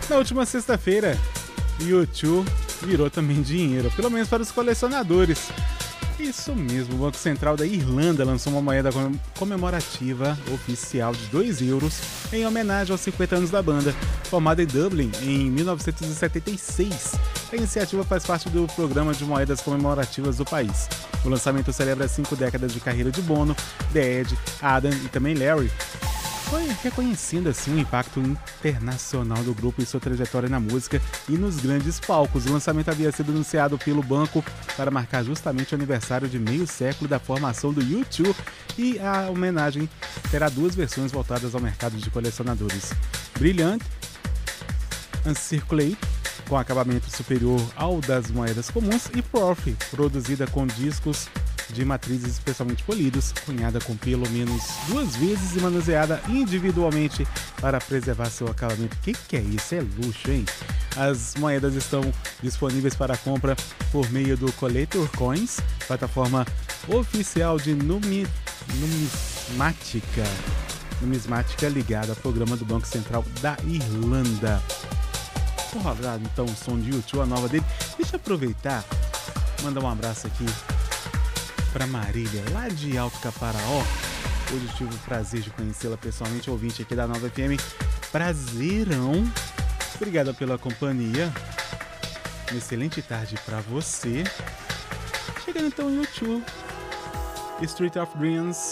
Na última sexta-feira, U2 virou também dinheiro, pelo menos para os colecionadores. Isso mesmo, o Banco Central da Irlanda lançou uma moeda comemorativa oficial de 2 euros em homenagem aos 50 anos da banda, formada em Dublin em 1976. A iniciativa faz parte do programa de moedas comemorativas do país. O lançamento celebra 5 décadas de carreira de Bono, The Edge, Adam e também Larry. Foi reconhecendo assim o impacto internacional do grupo e sua trajetória na música e nos grandes palcos. O lançamento havia sido anunciado pelo banco para marcar justamente o aniversário de meio século da formação do U2 e a homenagem terá 2 versões voltadas ao mercado de colecionadores. Brilliant Uncirculate, com acabamento superior ao das moedas comuns, e Profi, produzida com discos de matrizes especialmente polidos, cunhada com pelo menos 2 vezes e manuseada individualmente para preservar seu acabamento. Que é isso? É luxo, hein? As moedas estão disponíveis para compra por meio do Collector Coins, plataforma oficial de numismática ligada ao programa do Banco Central da Irlanda. Vou rodar então o som de U2, a nova dele. Deixa eu aproveitar, mandar um abraço aqui para Marília, lá de Alto Caparaó. Hoje eu tive o prazer de conhecê-la pessoalmente, ouvinte aqui da Nova FM. Prazerão. Obrigada pela companhia. Uma excelente tarde para você. Chegando então em U2, Street of Dreams.